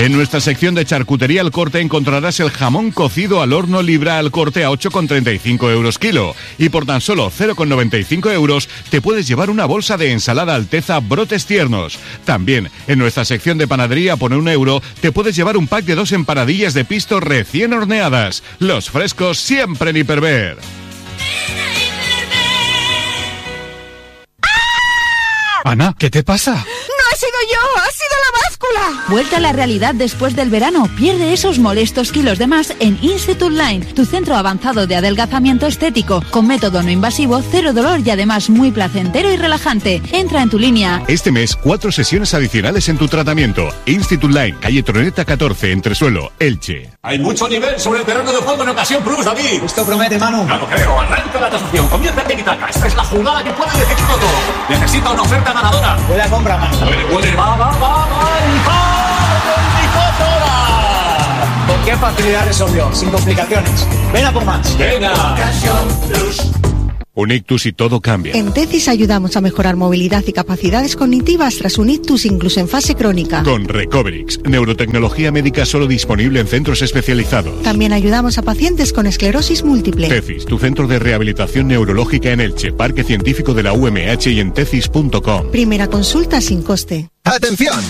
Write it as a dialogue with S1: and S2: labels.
S1: En nuestra sección de charcutería al corte encontrarás el jamón cocido al horno Libra al corte a 8,35 euros kilo. Y por tan solo 0,95 euros te puedes llevar una bolsa de ensalada Alteza brotes tiernos. También en nuestra sección de panadería por €1 te puedes llevar un pack de 2 empanadillas de pisto recién horneadas. Los frescos siempre en Hiperver.
S2: Ana, ¿qué te pasa?
S3: ¡No he sido yo! ¡Ha sido la báscula!
S4: Vuelta a la realidad después del verano. Pierde esos molestos kilos de más en Institute Line, tu centro avanzado de adelgazamiento estético, con método no invasivo, cero dolor y además muy placentero y relajante. Entra en tu línea.
S1: Este mes, 4 sesiones adicionales en tu tratamiento. Institute Line, calle Troneta 14, Entresuelo, Elche.
S5: Hay mucho nivel sobre el terreno de juego en Ocasión Plus, David.
S6: Esto promete, Manu.
S5: Ya lo creo. Arranca la tasación. Comienza el tiki-taka. Esta es la jugada que puede decirlo todo. Necesita una oferta ganadora.
S6: Buena compra, Manu.
S5: Puede. Va.
S6: ¿Con qué facilidad resolvió? Sin complicaciones. Ven a por más.
S5: Venga.
S6: Ocasión Plus.
S1: Un ictus y todo cambia.
S7: En TECIS ayudamos a mejorar movilidad y capacidades cognitivas tras un ictus incluso en fase crónica.
S1: Con Recoverix, neurotecnología médica solo disponible en centros especializados.
S7: También ayudamos a pacientes con esclerosis múltiple.
S1: TECIS, tu centro de rehabilitación neurológica en Elche, Parque Científico de la UMH y en tecis.com.
S7: Primera consulta sin coste.
S8: ¡Atención!